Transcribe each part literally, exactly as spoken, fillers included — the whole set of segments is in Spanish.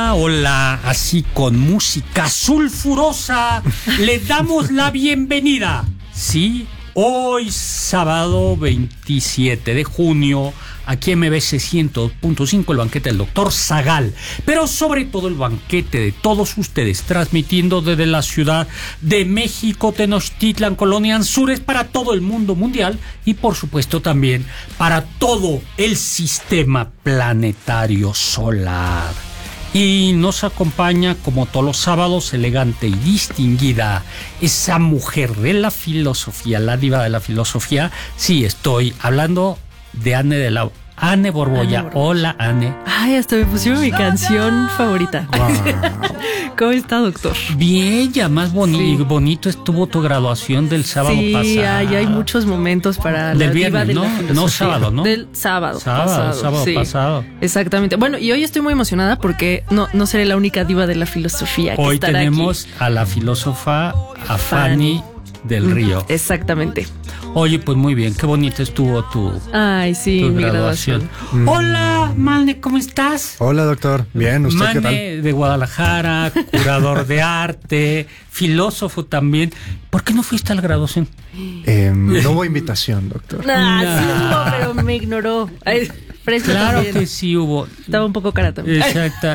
Hola, hola, así con música sulfurosa, le damos la bienvenida. Sí, hoy sábado veintisiete de junio, aquí en M B C ciento dos punto cinco, el banquete del doctor Zagal, pero sobre todo el banquete de todos ustedes, transmitiendo desde la Ciudad de México, Tenochtitlan, Colonia Anzures, para todo el mundo mundial y por supuesto también para todo el sistema planetario solar. Y nos acompaña, como todos los sábados, elegante y distinguida, esa mujer de la filosofía, la diva de la filosofía. Sí, estoy hablando de Anne de la Anne Borbolla. Anne Borbolla. Hola, Anne. Ay, hasta me pusieron mi canción favorita. Wow. ¿Cómo está, doctor? Bien, ya más boni- sí. bonito estuvo tu graduación del sábado sí, pasado. Sí, hay, hay muchos momentos para del la viernes, diva ¿no? de la No sábado, ¿no? Del sábado, sábado pasado. Sábado sí. pasado. Exactamente. Bueno, y hoy estoy muy emocionada porque no, no seré la única diva de la filosofía que hoy estará tenemos aquí. a la filósofa, a Fanny, Fanny del Río. Exactamente. Oye, pues muy bien, qué bonita estuvo tu, Ay, sí, tu mi graduación. graduación. Mm. Hola, Mane, ¿cómo estás? Hola, doctor. Bien, ¿usted Mane, qué tal? de Guadalajara, curador de arte, filósofo también. ¿Por qué no fuiste a la graduación? Eh, no hubo invitación, doctor. Nah, nah. Sí hubo, pero me ignoró. Ay, claro también. que sí hubo. Estaba un poco cara también. Exacto.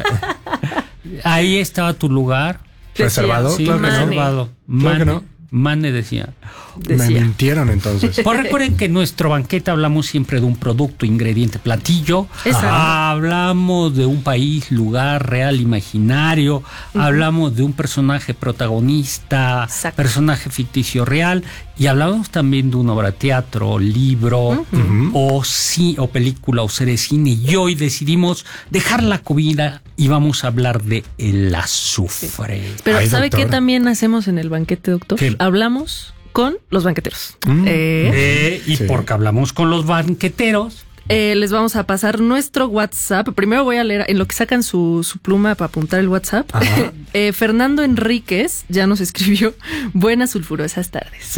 Ahí estaba tu lugar. ¿Reservado? Sí, claro que reservado. no. Claro que no. Mane decía. decía. Me mintieron entonces. Pues recuerden que en nuestro banquete hablamos siempre de un producto, ingrediente, platillo. Ah, hablamos de un país, lugar real, imaginario. Uh-huh. Hablamos de un personaje protagonista, Exacto. personaje ficticio real. Y hablamos también de una obra de teatro, libro, uh-huh. o, sí, o película o serie de cine. Y hoy decidimos dejar la comida y vamos a hablar de el azufre. Sí. Pero Ay, ¿sabe doctor. qué también hacemos en el banquete, doctor? ¿Qué? Hablamos con los banqueteros. Mm. Eh, eh, y sí. porque hablamos con los banqueteros. Eh, les vamos a pasar nuestro WhatsApp. Primero voy a leer en lo que sacan su, su pluma para apuntar el WhatsApp. eh, Fernando Enríquez ya nos escribió: buenas sulfurosas tardes.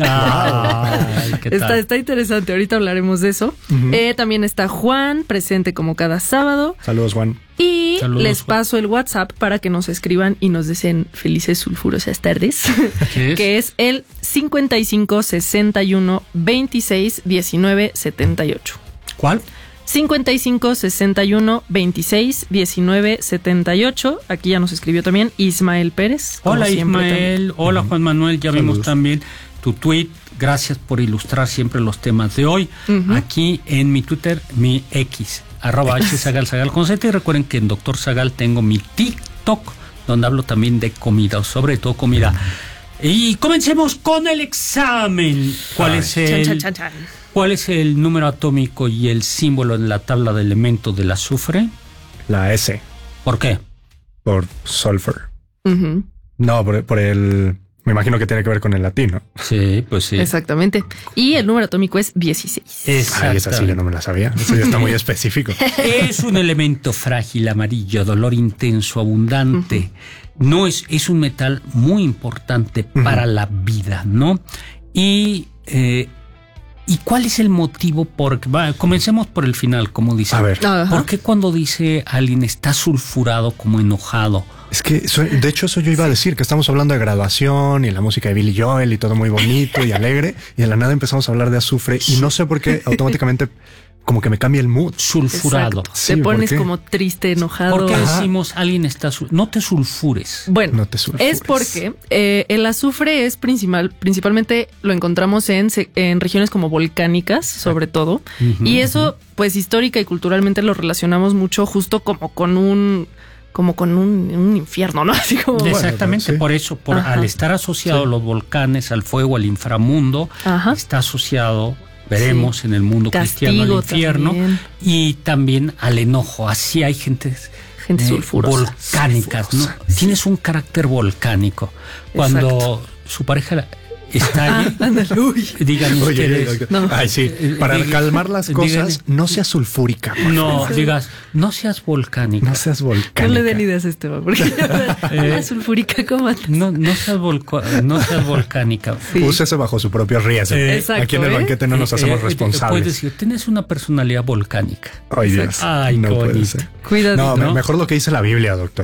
Ay, ¿qué tal? Está, está interesante, ahorita hablaremos de eso. Uh-huh. eh, también está Juan, presente como cada sábado. Saludos, Juan. Y Saludos, les Juan. paso el WhatsApp para que nos escriban y nos deseen felices sulfurosas tardes. ¿Qué es? Que es el cincuenta y cinco, sesenta y uno, veintiséis, diecinueve, setenta y ocho. ¿Cuál? cincuenta y cinco, sesenta y uno, veintiséis, diecinueve, setenta y ocho. Aquí ya nos escribió también Ismael Pérez. Hola Ismael, hola uh-huh. Juan Manuel, ya Saludos. vimos también tu tweet. Gracias por ilustrar siempre los temas de hoy. Uh-huh. Aquí en mi Twitter, mi X, arroba H Zagal Zagal con Z. Y recuerden que en Doctor Zagal tengo mi TikTok, donde hablo también de comida, o sobre todo comida. Uh-huh. Y comencemos con el examen. ¿Cuál Ay. es el... Chan, chan, chan, chan. ¿Cuál es el número atómico y el símbolo en la tabla de elementos del azufre? La S. ¿Por qué? Por sulfur. Uh-huh. No, por, por el... Me imagino que tiene que ver con el latino. Sí, pues sí. Exactamente. Y el número atómico es dieciséis. Ay, esa sí yo no me la sabía. Eso ya está muy específico. Es un elemento frágil, amarillo, dolor intenso, abundante. Uh-huh. No es, es un metal muy importante uh-huh. para la vida, ¿no? Y... Eh, ¿Y cuál es el motivo? Por, va, comencemos por el final, como dice. A ver. Ajá. ¿Por qué cuando dice alguien está sulfurado, como enojado? Es que, de hecho, eso yo iba a decir, que estamos hablando de graduación y la música de Billy Joel y todo muy bonito y alegre, y de la nada empezamos a hablar de azufre y no sé por qué automáticamente como que me cambia el mood. Sulfurado. Sí, te pones como triste, enojado. ¿Por qué decimos alguien está sul- no te sulfures? Bueno, no te sulfures. Es porque eh, el azufre es principal, principalmente lo encontramos en, en regiones como volcánicas, sobre todo. Uh-huh, y eso, uh-huh. pues histórica y culturalmente lo relacionamos mucho justo como con un... como con un, un infierno, ¿no? Así como... Exactamente, bueno, sí. por eso, por, al estar asociado sí. a los volcanes, al fuego, al inframundo, Ajá. está asociado... Veremos sí. en el mundo Castigo cristiano al infierno también. Y también al enojo. Así hay gente, gente eh, sulfurosa. Volcánicas, sulfurosa. ¿no? Sí. Tienes un carácter volcánico. Cuando Exacto. su pareja está allí, ah, digan ustedes. Oye, no. Ay, sí. Para digan, calmar las cosas, digan, no seas sulfúrica. No, favor. digas, no seas volcánica. No seas volcánica. No le den ideas a Esteban, porque la sulfúrica, ¿cómo andas? No, no seas, volco- no seas volcánica. Sí. Úsese bajo su propio riesgo. Eh, Exacto, Aquí en el banquete no nos eh, hacemos eh, responsables. Puedes decir, tienes una personalidad volcánica. Ay, Dios. Ay, no qué puede bonito. ser. Cuidado. No, ¿no? mejor lo que dice la Biblia, doctor.